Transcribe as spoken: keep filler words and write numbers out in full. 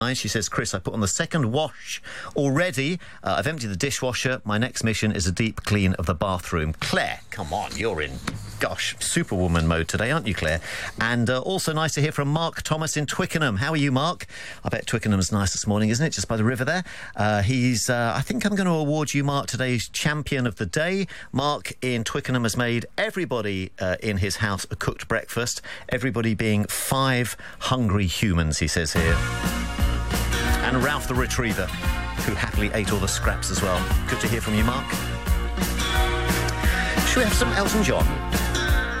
She says, Chris, I put on the second wash already. Uh, I've emptied the dishwasher. My next mission is a deep clean of the bathroom. Claire, come on, you're in, gosh, superwoman mode today, aren't you, Claire? And uh, also nice to hear from Mark Thomas in Twickenham. How are you, Mark? I bet Twickenham's nice this morning, isn't it? Just by the river there. Uh, he's, uh, I think I'm going to award you, Mark, today's champion of the day. Mark in Twickenham has made everybody uh, in his house a cooked breakfast. Everybody being five hungry humans, he says here. And Ralph the Retriever, who happily ate all the scraps as well. Good to hear from you, Mark. Should we have some Elton John?